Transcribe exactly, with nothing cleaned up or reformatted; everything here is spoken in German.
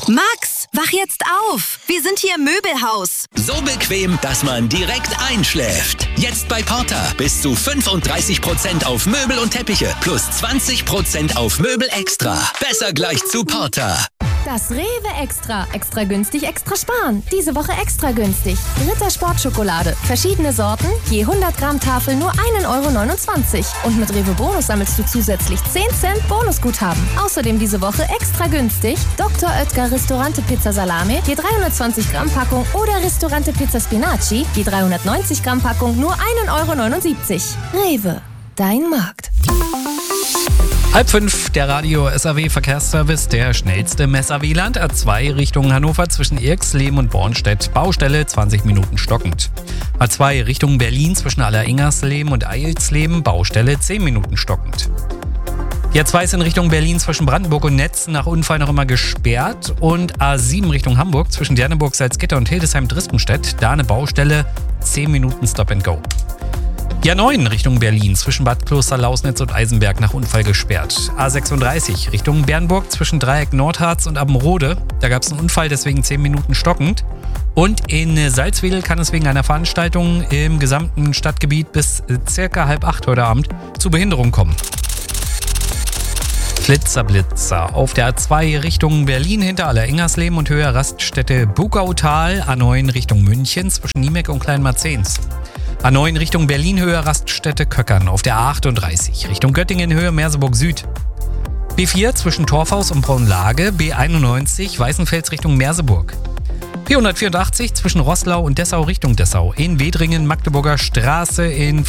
Max, wach jetzt auf! Wir sind hier im Möbelhaus. So bequem, dass man direkt einschläft. Jetzt bei Porter bis zu fünfunddreißig Prozent auf Möbel und Teppiche plus zwanzig Prozent auf Möbel extra. Besser gleich zu Porter. Das Rewe Extra. Extra günstig, extra sparen. Diese Woche extra günstig. Ritter Sportschokolade. Verschiedene Sorten, je hundert Gramm Tafel nur ein Euro neunundzwanzig. Und mit Rewe Bonus sammelst du zusätzlich zehn Cent Bonusguthaben. Außerdem diese Woche extra günstig Doktor Oetker Ristorante Pizza Salame, je dreihundertzwanzig Gramm Packung oder Ristorante Pizza Spinaci, je dreihundertneunzig Gramm Packung nur ein Euro neunundsiebzig. Rewe, dein Markt. Halb fünf, der Radio-S A W-Verkehrsservice, der schnellste im S A W-Land. A zwei Richtung Hannover zwischen Irxleben und Bornstedt. Baustelle zwanzig Minuten stockend. A zwei Richtung Berlin zwischen Alleringersleben und Eilsleben. Baustelle zehn Minuten stockend. Die A zwei ist in Richtung Berlin zwischen Brandenburg und Netzen nach Unfall noch immer gesperrt. Und A sieben Richtung Hamburg zwischen Derneburg, Salzgitter und Hildesheim-Drispenstedt. Da eine Baustelle, zehn Minuten Stop and Go. Die A neun Richtung Berlin zwischen Bad Kloster-Lausnitz und Eisenberg nach Unfall gesperrt. A sechsunddreißig Richtung Bernburg zwischen Dreieck Nordharz und Abbenrode. Da gab es einen Unfall, deswegen zehn Minuten stockend. Und in Salzwedel kann es wegen einer Veranstaltung im gesamten Stadtgebiet bis circa halb acht heute Abend zu Behinderung kommen. Flitzer-Blitzer. Auf der A zwei Richtung Berlin hinter Alleringersleben und Höhe Raststätte Bugautal. A neun Richtung München zwischen Niemek und Kleinmarzens. A neun Richtung Berlin Höhe Raststätte Köckern. Auf der A achtunddreißig Richtung Göttingen Höhe Merseburg Süd. B vier zwischen Torfhaus und Braunlage. B einundneunzig Weißenfels Richtung Merseburg. B hundertvierundachtzig zwischen Roßlau und Dessau Richtung Dessau. In Wedringen Magdeburger Straße in